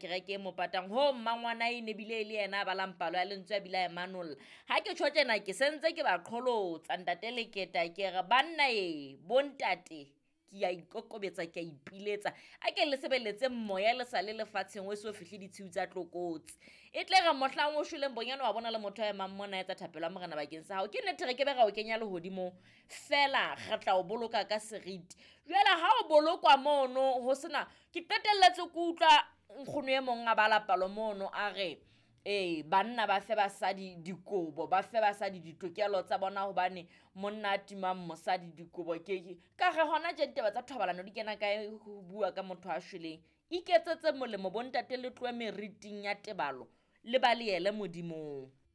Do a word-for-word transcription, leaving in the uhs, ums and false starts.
kereke mo patang ho mmangwana e nebile le yena ba lampalo ya lentswe bila Emmanuel ha ke tshotjena ke sentse ke ba qholotsa ntate Leketa ke re banna e bontate ke ya ikokobetsa ke ipiletsa a ke le sebeletse mmoya le sa le lefatsheng we so fihle ditshiu tsa tlokotsi e tle ga mohlang o shuleng bonyane wa bona le motho ya mammona etsa thapelo morena bakeng sa hao ke nnete re ke be ga o kenya le hodimo fela ga tla o boloka ka seriti jwale ha o bolokwa mono ho sena ke qetelletse ke utlwa nkgono e mong a bala palo mono a re eh banna ba fe basadi dikobo ba fe basadi ditokelo tsa bona hobane monna a timang mosadi dikobo ke ka ge hona je ditaba tsa thobalano di kena ka ho bua ka motho a shweleng iketsetse molemo bontate le tloe meriting ya tebalo le ba leele modimong.